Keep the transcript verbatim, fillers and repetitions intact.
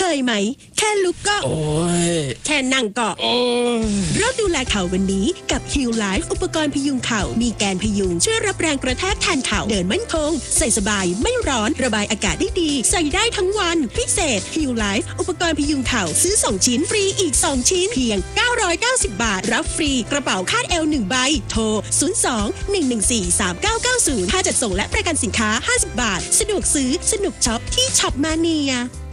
ยไหมแค่ลุกก็โอ้ยแค่นั่งก็โอ้ยเริ่มดูแลเข่าวันนี้กับ Heal Life อุปกรณ์พยุงเข่ามีแกนพยุงช่วยรับแรงกระแทกแทนเข่าเดินมั่นคงใส่สบายไม่ร้อนระบายอากาศได้ดีใส่ได้ทั้งวันพิเศษ Heal Life อุปกรณ์พยุงเข่าซื้อสองชิ้นฟรีอีกสองชิ้นเพียงเก้าร้อยเก้าสิบบาทรับฟรีกระเป๋าคาดเอวหนึ่งใบโทรศูนย์ สอง หนึ่ง หนึ่ง สี่ สาม เก้า เก้า ศูนย์ค่าจัดส่งและประกันสินค้าห้าสิบบาทสะดวกซื้อสนุกช็อปที่ช็อปมาเนีย